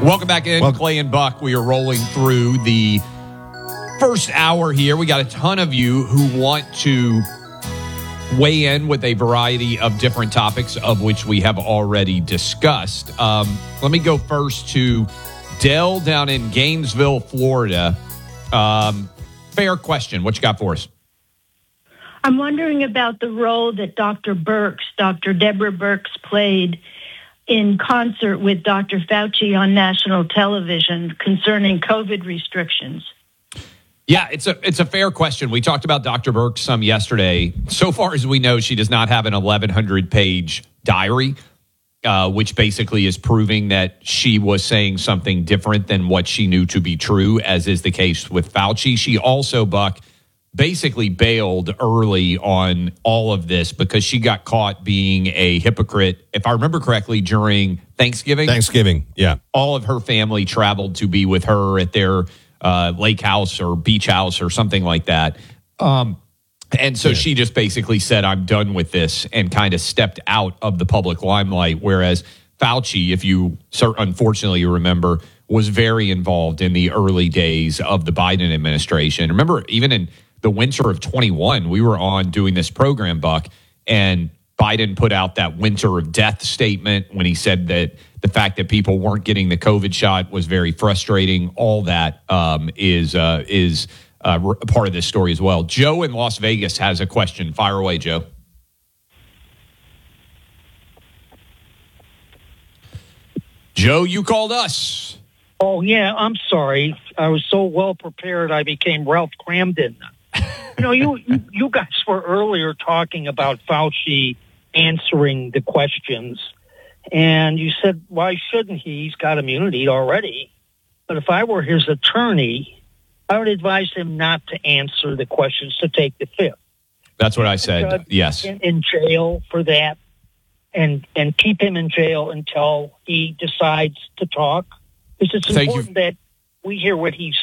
Welcome back in, Clay and Buck. We are rolling through the first hour here. We got a ton of you who want to weigh in with a variety of different topics, of which we have already discussed. Let me go first to Dell down in Gainesville, Florida. Fair question. What you got for us? I'm wondering about the role that Dr. Deborah Birx played in concert with Dr. Fauci on national television concerning COVID restrictions. Yeah, it's a fair question. We talked about Dr. Birx some yesterday. So far as we know, she does not have an 1,100-page diary, which basically is proving that she was saying something different than what she knew to be true, as is the case with Fauci. She also, Buck, basically bailed early on all of this because she got caught being a hypocrite. If I remember correctly, during Thanksgiving, yeah. All of her family traveled to be with her at their lake house or beach house or something like that. And so she just basically said, I'm done with this, and kind of stepped out of the public limelight. Whereas Fauci, if you unfortunately remember, was very involved in the early days of the Biden administration. Remember, even in the winter of 21, we were on doing this program, Buck, and Biden put out that winter of death statement when he said that the fact that people weren't getting the COVID shot was very frustrating. All that is a part of this story as well. Joe in Las Vegas has a question. Fire away, Joe. Joe, you called us. Oh, yeah, I'm sorry. I was so well prepared, I became Ralph Cramden. You guys were earlier talking about Fauci answering the questions, and you said, why shouldn't he? He's got immunity already. But if I were his attorney, I would advise him not to answer the questions, to take the fifth. That's what I said, yes. In jail for that, and keep him in jail until he decides to talk. Because it's important that we hear what he's